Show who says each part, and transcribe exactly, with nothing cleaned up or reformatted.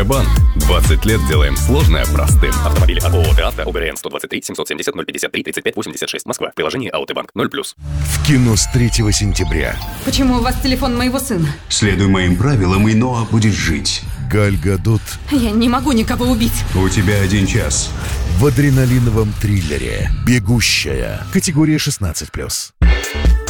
Speaker 1: Банк. двадцать лет делаем сложное простым. Автомобили от ООО «Авто», ОГРН сто двадцать три семьсот семьдесят ноль пятьдесят три тридцать пять восемьдесят шесть, Москва. Приложение АОТБанк ноль плюс.
Speaker 2: В кино с третьего сентября.
Speaker 3: Почему у вас телефон моего сына?
Speaker 4: Следуй моим правилам, и Ноа будет жить.
Speaker 2: Галь Гадот.
Speaker 3: Я не могу никого убить.
Speaker 4: У тебя один час.
Speaker 2: В адреналиновом триллере «Бегущая». Категория шестнадцать плюс.